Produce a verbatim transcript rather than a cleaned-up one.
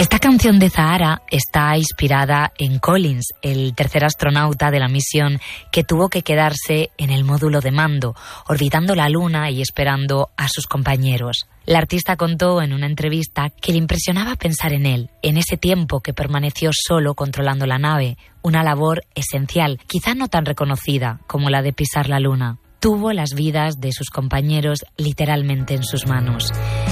Esta canción de Zahara está inspirada en Collins, el tercer astronauta de la misión que tuvo que quedarse en el módulo de mando, orbitando la Luna y esperando a sus compañeros. La artista contó en una entrevista que le impresionaba pensar en él, en ese tiempo que permaneció solo controlando la nave, una labor esencial, quizá no tan reconocida como la de pisar la Luna. Tuvo las vidas de sus compañeros literalmente en sus manos.